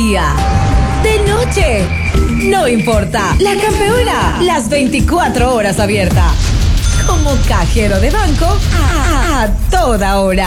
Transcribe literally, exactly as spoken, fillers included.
día, de noche, no importa. La Campeona, las veinticuatro horas abierta. Como cajero de banco, a, a toda hora.